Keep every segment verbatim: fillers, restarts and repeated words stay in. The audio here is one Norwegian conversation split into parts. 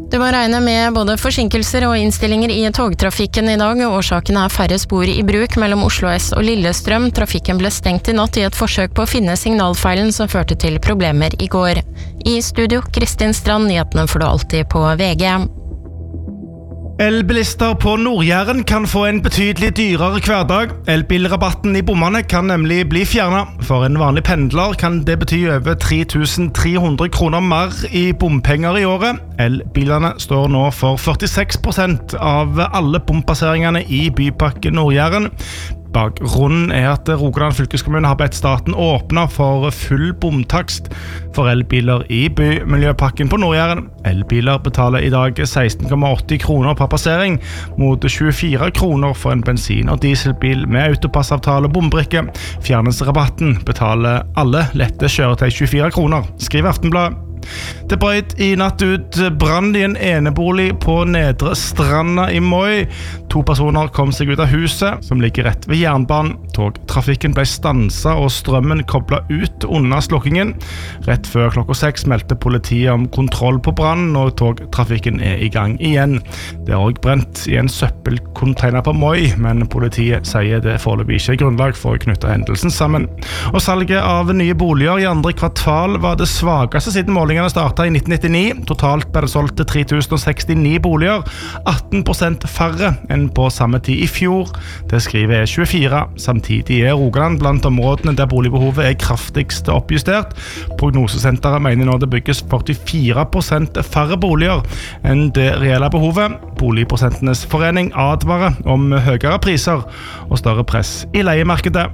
Du må regne med både forsinkelser og innstillinger i togtrafikken i dag. Årsaken er færre spor i bruk mellom Oslo S og Lillestrøm. Trafikken ble stengt i natt i et forsøk på å finne signalfeilen som førte til problemer i går. I studio, Kristin Strand, nyhetene får du alltid på V G. Elbilister på Nord-Jæren kan få en betydelig dyrere hverdag. Elbilrabatten i bommene kan nemlig bli fjernet. For en vanlig pendler kan det bety over tre tusen tre hundre kroner mer i bompenger i året. Elbilene står nå for førtiseks prosent av alle bompasseringene i Bypakke Nord-Jæren. Bakgrunnen er at Rogaland fylkeskommune har bedt staten åpne for full bomtakst for elbiler i bymiljøpakken på Nord-Jæren. Elbiler betaler i dag seksten komma åtti kroner per passering, mot tjuefire kroner for en bensin- og dieselbil med autopassavtale og bombrikke. Fjernes rabatten betaler alle lette kjøretøy tjuefire kroner, skriver Aftenbladet. Det brøt i natt ut brann i en enebolig på Nedre Stranda i Moi. To personer kom seg ut av huset, som ligger rett ved jernbanen. Togtrafikken ble stanset og strømmen koblet ut under slokkingen. Rett før klokka seks meldte politiet om kontroll på brannen, og togtrafikken er i gang igjen. Det er også brent i en søppelcontainer på Moi, men politiet sier det foreløpig ikke er grunnlag for å knytte hendelsen sammen. Og salget av nye boliger i andre kvartal var det svakeste siden målingen startet i nitten nittini. Totalt ble det solgt til tre tusen sekstini boliger, atten prosent færre enn på samme tid i fjor. Det skriver E tjuefire. Samtidig er Rogaland blant områdene der boligbehovet er kraftigst oppjustert. Prognosesenteret mener nå det bygges førtifire prosent færre boliger enn det reelle behovet. Boligprosentenes forening advarer om høyere priser og større press i leiemarkedet.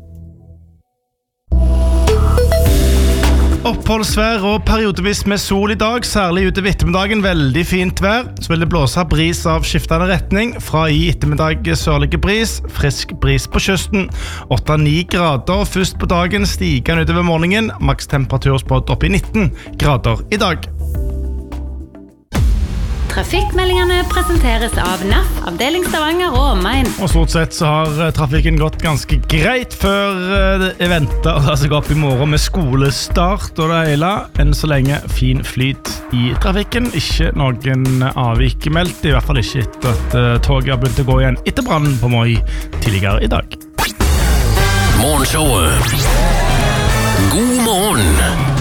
Oppholdsvær og periodevis med sol i dag, særlig utover ettermiddagen veldig fint vær. Så vil det blåse bris av skiftende retning, fra i ettermiddag sørlige bris, frisk bris på kysten. åtte til ni grader først på dagen, stiger utover morgenen, maks temperatur spådd opp i nitten grader i dag. Trafikkmeldingene presenteres av N A F, avdeling Stavanger og omegn. Og stort sett så har trafikken gått ganske greit før det venter å ta seg opp i morgen med skolestart og det hele. Enn så lenge fin flyt i trafikken. Ikke noen avvik meldt, i hvert fall ikke etter at toget har begynt å gå igjen etter brannen på Moi tidligere i dag. Morgenshowet. God morgen.